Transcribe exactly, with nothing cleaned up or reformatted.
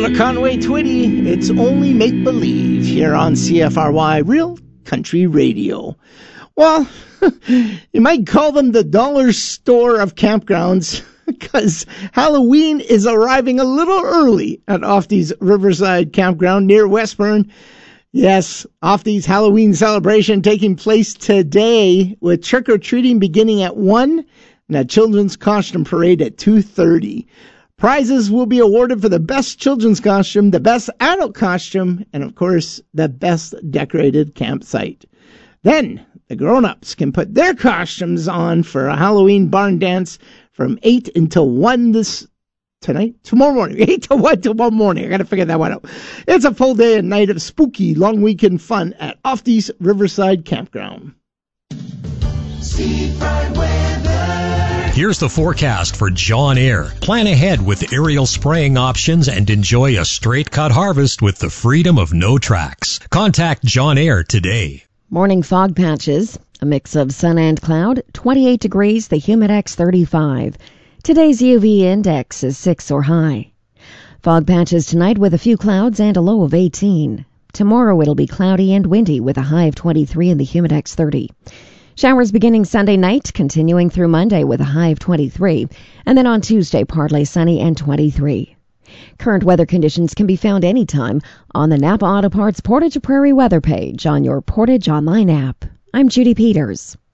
to Conway Twitty. It's only make-believe here on C F R Y Real Country Radio. Well, you might call them the dollar store of campgrounds because Halloween is arriving a little early at Ofty's Riverside Campground near Westburn. Yes, Ofty's Halloween celebration taking place today with trick-or-treating beginning at one and a children's costume parade at two thirty. Prizes will be awarded for the best children's costume, the best adult costume, and of course, the best decorated campsite. Then, the grown-ups can put their costumes on for a Halloween barn dance from eight until one this tonight, tomorrow morning, eight to one tomorrow morning. I got to figure that one out. It's a full day and night of spooky long weekend fun at Ofty's Riverside Campground. Seafront weather. Here's the forecast for John Eyre. Plan ahead with aerial spraying options and enjoy a straight-cut harvest with the freedom of no tracks. Contact John Eyre today. Morning fog patches, a mix of sun and cloud, twenty-eight degrees, the Humidex thirty-five. Today's U V index is six or high. Fog patches tonight with a few clouds and a low of eighteen. Tomorrow it'll be cloudy and windy with a high of twenty-three and the Humidex thirty. Showers beginning Sunday night, continuing through Monday with a high of twenty-three, and then on Tuesday partly sunny and twenty-three. Current weather conditions can be found anytime on the Napa Auto Parts Portage Prairie weather page on your Portage Online app. I'm Judy Peters.